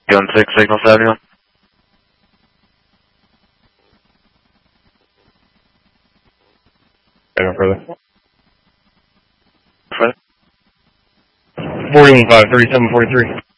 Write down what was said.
Gun 6, Signal 71. No further. Further. 41-5, 3743.